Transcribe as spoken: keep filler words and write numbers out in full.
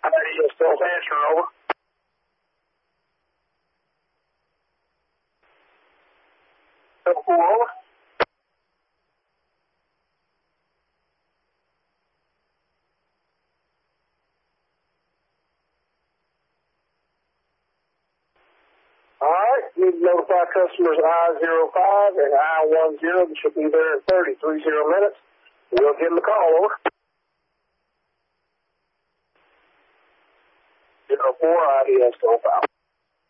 Yes, still answer, over. Over. All right, need to notify customers I zero five and I one zero. They should be there in thirty, three zero minutes. We'll give them a call, over. zero four I D S still foul.